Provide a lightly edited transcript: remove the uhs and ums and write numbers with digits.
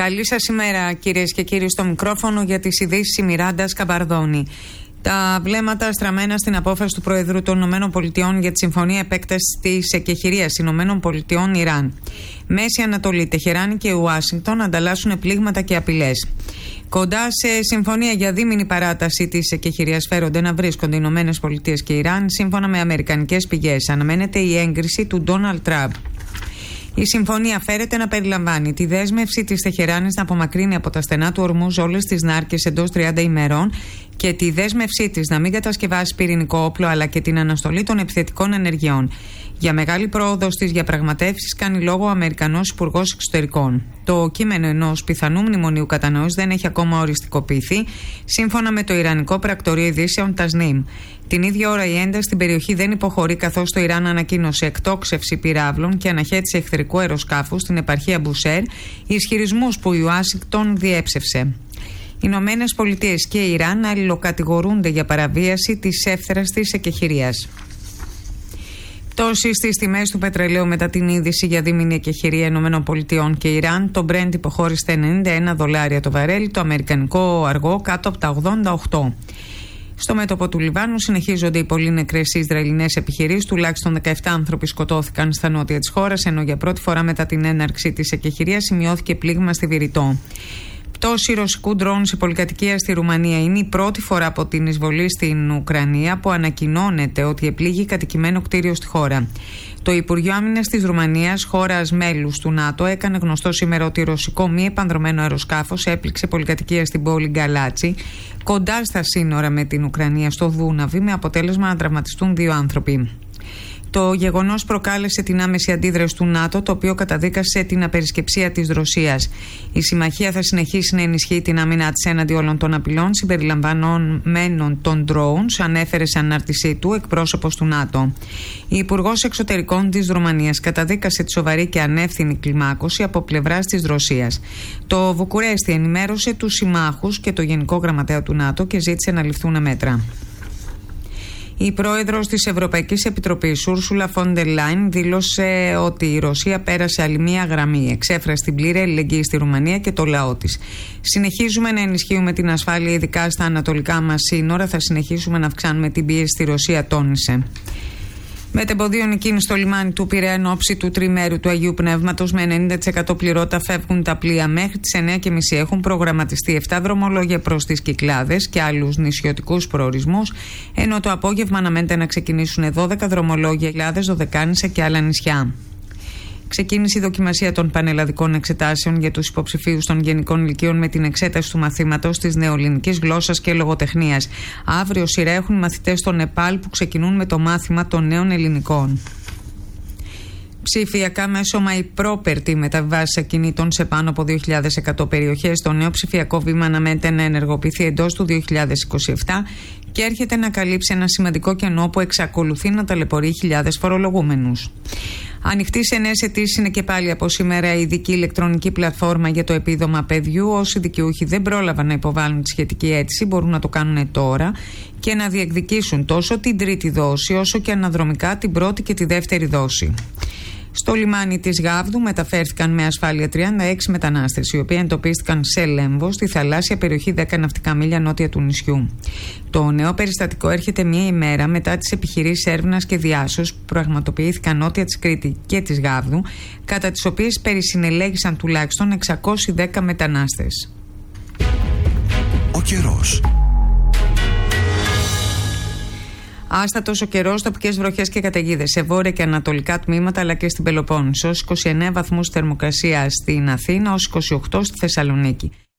Καλή σας ημέρα, κυρίες και κύριοι, στο μικρόφωνο για τις ειδήσεις η Μιράντα Σκαμπαρδόνη. Τα βλέμματα στραμμένα στην απόφαση του Προεδρού των ΗΠΑ για τη Συμφωνία Επέκτασης της Εκεχηρίας ΗΠΑ-Ιράν. Μέση Ανατολή, Τεχεράνη και Ουάσιγκτον ανταλλάσσουν πλήγματα και απειλές. Κοντά σε συμφωνία για δίμηνη παράταση της εκεχηρίας φέρονται να βρίσκονται οι ΗΠΑ και Ιράν, σύμφωνα με αμερικανικές πηγές. Αναμένεται η έγκριση του Ντόναλντ Τραμπ. Η συμφωνία φέρεται να περιλαμβάνει τη δέσμευση της Τεχεράνης να απομακρύνει από τα στενά του Ορμούζ όλες τις νάρκες εντός 30 ημερών και τη δέσμευσή της να μην κατασκευάσει πυρηνικό όπλο, αλλά και την αναστολή των επιθετικών ενεργειών. Για μεγάλη πρόοδο στις διαπραγματεύσεις κάνει λόγο ο Αμερικανός Υπουργός Εξωτερικών. Το κείμενο ενός πιθανού μνημονίου κατανόησης δεν έχει ακόμα οριστικοποιηθεί, σύμφωνα με το Ιρανικό Πρακτορείο Ειδήσεων Τασνίμ. Την ίδια ώρα η ένταση στην περιοχή δεν υποχωρεί, καθώς το Ιράν ανακοίνωσε εκτόξευση πυράβλων και αναχέτησε εχθρικού αεροσκάφου στην επαρχία Μπουσέρ, ισχυρισμούς που η Ουάσιγκτον διέψευσε. Οι Ηνωμένες Πολιτείες και η Ιράν αλληλοκατηγορούνται για παραβίαση της εύθρας της εκεχηρίας. Πτώση στις τιμές του πετρελαίου μετά την είδηση για δίμηνη εκεχηρία ΗΠΑ και Ιράν. Το Brent υποχώρησε $91 το βαρέλι, το αμερικανικό αργό κάτω από τα 88. Στο μέτωπο του Λιβάνου συνεχίζονται οι πολύ νεκρές Ισραηλινές επιχειρήσεις. Τουλάχιστον 17 άνθρωποι σκοτώθηκαν στα νότια της χώρας, ενώ για πρώτη φορά μετά την έναρξη της εκεχηρίας σημειώθηκε πλήγμα στη Βηρητό. Πτώση ρωσικού ντρόουν σε πολυκατοικία στη Ρουμανία. Είναι η πρώτη φορά από την εισβολή στην Ουκρανία που ανακοινώνεται ότι επλήγει κατοικημένο κτίριο στη χώρα. Το Υπουργείο Άμυνας της Ρουμανίας, χώρας μέλους του ΝΑΤΟ, έκανε γνωστό σήμερα ότι ρωσικό μη επανδρωμένο αεροσκάφος έπληξε πολυκατοικία στην πόλη Γκαλάτσι, κοντά στα σύνορα με την Ουκρανία, στο Δούναβι, με αποτέλεσμα να τραυματιστούν 2 άνθρωποι. Το γεγονός προκάλεσε την άμεση αντίδραση του ΝΑΤΟ, το οποίο καταδίκασε την απερισκεψία της Ρωσίας. Η συμμαχία θα συνεχίσει να ενισχύει την άμυνά της έναντι όλων των απειλών συμπεριλαμβανομένων των drones, ανέφερε σε ανάρτησή του εκπρόσωπος του ΝΑΤΟ. Η Υπουργός Εξωτερικών της Ρουμανίας καταδίκασε τη σοβαρή και ανεύθυνη κλιμάκωση από πλευράς της Ρωσίας. Το Βουκουρέστι ενημέρωσε τους συμμάχους και το Γενικό Γραμματέα του ΝΑΤΟ και ζήτησε να ληφθούν μέτρα. Η πρόεδρος της Ευρωπαϊκής Επιτροπής, Ούρσουλα φον ντερ Λάιεν, δήλωσε ότι η Ρωσία πέρασε άλλη μία γραμμή. Εξέφρασε την πλήρη αλληλεγγύη στη Ρουμανία και το λαό της. Συνεχίζουμε να ενισχύουμε την ασφάλεια, ειδικά στα ανατολικά μας σύνορα. Θα συνεχίσουμε να αυξάνουμε την πίεση στη Ρωσία, τόνισε. Μετεμποδίων κίνηση στο λιμάνι του Πειραιά εν ώψη του τριμέρου του Αγίου Πνεύματος, με 90% πληρότητα φεύγουν τα πλοία. Μέχρι τις 9:30 έχουν προγραμματιστεί 7 δρομολόγια προς τις Κυκλάδες και άλλους νησιωτικούς προορισμούς, ενώ το απόγευμα αναμένεται να ξεκινήσουν 12 δρομολόγια Κυκλάδες, Δωδεκάνησα και άλλα νησιά. Ξεκίνησε η δοκιμασία των πανελλαδικών εξετάσεων για τους υποψηφίους των γενικών ηλικίων με την εξέταση του μαθήματος της νεοελληνικής γλώσσας και λογοτεχνίας. Αύριο σειρά έχουν οι μαθητές στο Νεπάλ που ξεκινούν με το μάθημα των νέων ελληνικών. Ψηφιακά μέσωμα η Property μεταβιβάσεις ακινήτων σε πάνω από 2.100 περιοχές. Το νέο ψηφιακό βήμα αναμένεται να ενεργοποιηθεί εντός του 2027 και έρχεται να καλύψει ένα σημαντικό κενό που εξακολουθεί να ταλαιπωρεί χιλιάδες φορολογούμενους. Ανοιχτή σε νέες αιτήσεις είναι και πάλι από σήμερα η ειδική ηλεκτρονική πλατφόρμα για το επίδομα παιδιού. Όσοι δικαιούχοι δεν πρόλαβαν να υποβάλουν τη σχετική αίτηση μπορούν να το κάνουν τώρα και να διεκδικήσουν τόσο την τρίτη δόση όσο και αναδρομικά την πρώτη και τη δεύτερη δόση. Στο λιμάνι της Γάβδου μεταφέρθηκαν με ασφάλεια 36 μετανάστες, οι οποίοι εντοπίστηκαν σε Λέμβο, στη θαλάσσια περιοχή 10 ναυτικά μίλια νότια του νησιού. Το νέο περιστατικό έρχεται μία ημέρα μετά τις επιχειρήσεις έρευνας και διάσωσης που πραγματοποιήθηκαν νότια της Κρήτη και της Γάβδου, κατά τις οποίες περισυνελέγησαν τουλάχιστον 610 μετανάστες. Ο καιρός. Άστατος ο καιρός, τοπικές βροχές και καταιγίδες σε βόρεια και ανατολικά τμήματα αλλά και στην Πελοπόννησο. 29 βαθμούς θερμοκρασία στην Αθήνα, ως 28 στη Θεσσαλονίκη.